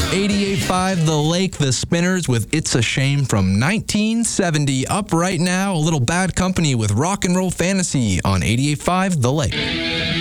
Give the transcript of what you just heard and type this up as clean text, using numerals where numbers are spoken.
88.5 The Lake, The Spinners with It's a Shame from 1970. Up right now, a little Bad Company with Rock and Roll Fantasy on 88.5 The Lake.